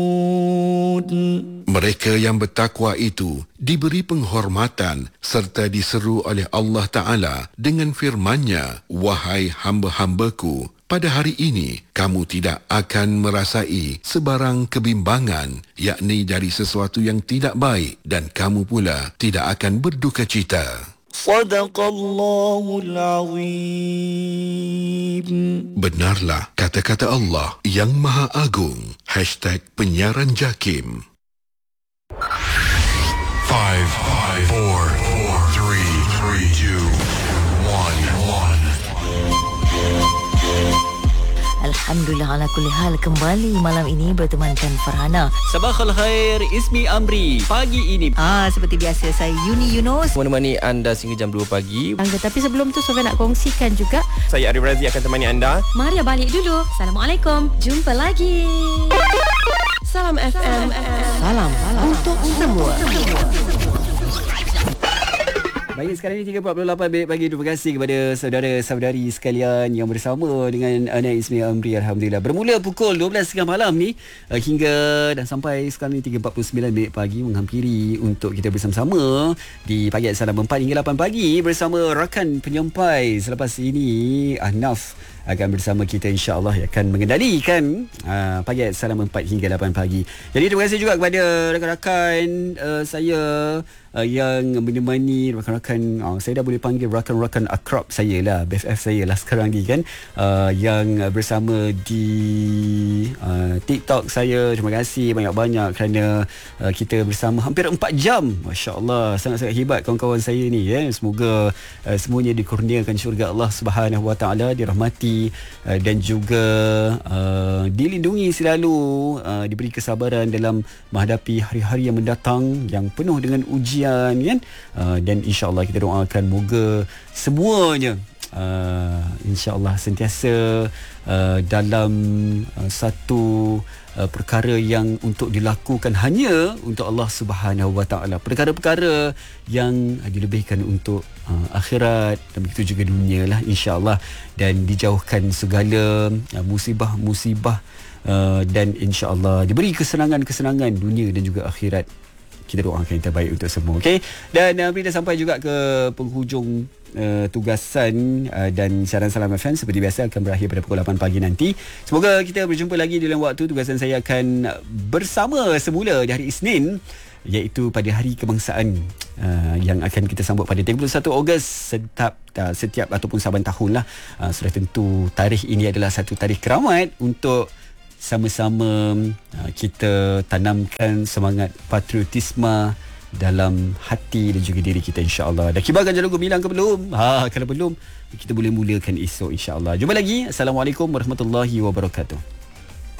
Mereka yang bertakwa itu diberi penghormatan serta diseru oleh Allah Ta'ala dengan firman-Nya, "Wahai hamba-hambaku, pada hari ini kamu tidak akan merasai sebarang kebimbangan, yakni dari sesuatu yang tidak baik, dan kamu pula tidak akan berduka cita." Sadaqallahul Azim. Benarlah kata-kata Allah yang Maha Agung. #penyiaran Jakim. 5, 4, 3, 2, 1. Alhamdulillah ala kulli hal, kembali malam ini bertemankan Farhana. Sabahul khair, Ismi Amri. Pagi ini Seperti biasa, saya Yuni Yunus menemani anda sehingga jam 2 pagi. Tapi sebelum tu Sofia nak kongsikan juga. Saya Arif Razi akan temani anda. Maria balik dulu. Assalamualaikum. Jumpa lagi. Salam FM. Salam untuk semua. Baik, sekarang ni 3.48 minit pagi. Terima kasih kepada saudara-saudari sekalian yang bersama dengan Ana Ismi Amri. Alhamdulillah. Bermula pukul 12.30 malam ni hingga dan sampai sekarang ni 3.49 minit pagi, menghampiri untuk kita bersama-sama di Pagi Salam 4 hingga 8 pagi bersama rakan penyampai. Selepas ini Ahnaf akan bersama kita, insya-Allah akan mengendalikan Pagi Salam 4 hingga 8 pagi. Jadi terima kasih juga kepada rakan-rakan saya yang menemani, rakan-rakan saya dah boleh panggil rakan-rakan akrab saya lah, BFF saya lah sekarang ni kan, yang bersama di TikTok saya. Terima kasih banyak-banyak kerana kita bersama hampir 4 jam. Masya-Allah, sangat-sangat hebat kawan-kawan saya ni ya. Semoga semuanya dikurniakan syurga Allah Subhanahu Wa Taala, dirahmati dan juga dilindungi selalu, diberi kesabaran dalam menghadapi hari-hari yang mendatang yang penuh dengan ujian kan, dan insya-Allah kita doakan moga semuanya insya-Allah sentiasa dalam satu perkara yang untuk dilakukan hanya untuk Allah Subhanahu Wa Taala, perkara-perkara yang dilebihkan untuk akhirat dan begitu juga dunia lah insya-Allah, dan dijauhkan segala musibah-musibah dan insya-Allah diberi kesenangan-kesenangan dunia dan juga akhirat. Kita doakan yang terbaik untuk semua, okey? Dan kita dah sampai juga ke penghujung tugasan dan siaran Salam FM seperti biasa akan berakhir pada pukul 8 pagi nanti. Semoga kita berjumpa lagi di lain waktu. Tugasan saya akan bersama semula di hari Isnin, iaitu pada Hari Kebangsaan yang akan kita sambut pada 31 Ogos setiap ataupun saban tahun lah. Sudah tentu tarikh ini adalah satu tarikh keramat untuk sama-sama kita tanamkan semangat patriotisme dalam hati dan juga diri kita, insya-Allah. Dah kibarkan jalan gemilang ke belum? Kalau belum, kita boleh mulakan esok, insya-Allah. Jumpa lagi. Assalamualaikum warahmatullahi wabarakatuh.